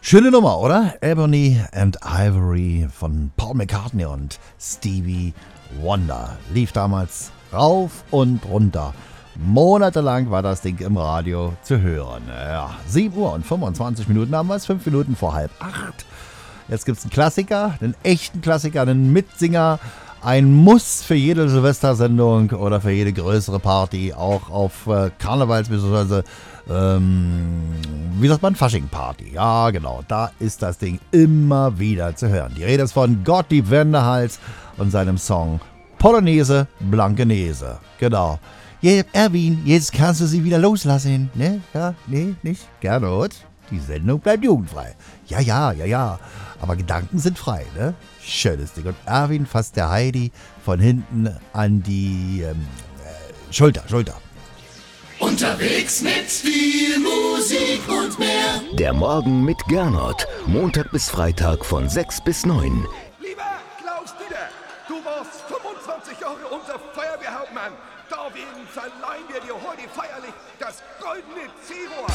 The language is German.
Schöne Nummer, oder? Ebony and Ivory von Paul McCartney und Stevie Wonder. Lief damals rauf und runter. Monatelang war das Ding im Radio zu hören. Ja, 7 Uhr und 25 Minuten haben wir es, 5 Minuten vor 7:30. Jetzt gibt es einen Klassiker, einen echten Klassiker, einen Mitsinger. Ein Muss für jede Silvestersendung oder für jede größere Party, auch auf Karnevals- bzw. wie sagt man, Fasching-Party. Ja, genau, da ist das Ding immer wieder zu hören. Die Rede ist von Gottlieb Wendehals und seinem Song Polonaise Blankenese. Genau. Erwin, jetzt kannst du sie wieder loslassen, ne? Ja, nee, nicht? Gernot, die Sendung bleibt jugendfrei. Ja. Aber Gedanken sind frei, ne? Schönes Ding. Und Erwin fasst der Heidi von hinten an die Schulter. Unterwegs mit viel Musik und mehr. Der Morgen mit Gernot. Montag bis Freitag von 6 bis 9. Lieber Klaus Dieter, du warst 25 Jahre unser Feuerwehrhauptmann. Deswegen verleihen wir dir heute feierlich das goldene C-Rohr.